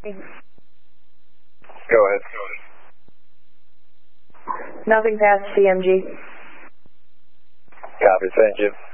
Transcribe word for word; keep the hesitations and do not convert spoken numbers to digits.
Go ahead. Nothing past C M G. Copy, thank you.